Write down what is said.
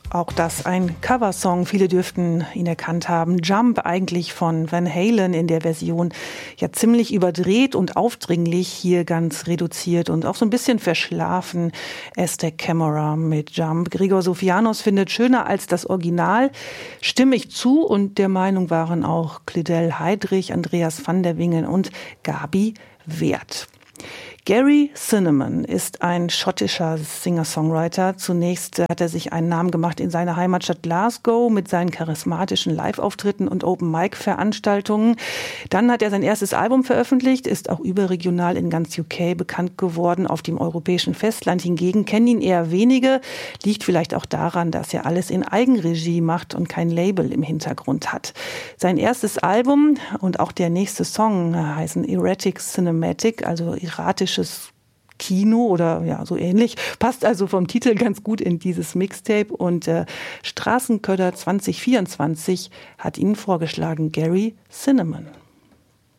Auch das ein Coversong. Viele dürften ihn erkannt haben. Jump, eigentlich von Van Halen in der Version ja ziemlich überdreht und aufdringlich, hier ganz reduziert und auch so ein bisschen verschlafen. Aztec Camera mit Jump. Gregor Sofianos findet schöner als das Original. Stimme ich zu, und der Meinung waren auch Clydel Heidrich, Andreas van der Wingen und Gabi Wert. Gary Cinnamon ist ein schottischer Singer-Songwriter. Zunächst hat er sich einen Namen gemacht in seiner Heimatstadt Glasgow mit seinen charismatischen Live-Auftritten und Open-Mic-Veranstaltungen. Dann hat er sein erstes Album veröffentlicht, ist auch überregional in ganz UK bekannt geworden. Auf dem europäischen Festland hingegen kennen ihn eher wenige. Liegt vielleicht auch daran, dass er alles in Eigenregie macht und kein Label im Hintergrund hat. Sein erstes Album und auch der nächste Song heißen Erratic Cinematic, also erratisches Kino oder ja, so ähnlich. Passt also vom Titel ganz gut in dieses Mixtape. Und Straßenköder 2024 hat Ihnen vorgeschlagen, Gary Cinnamon.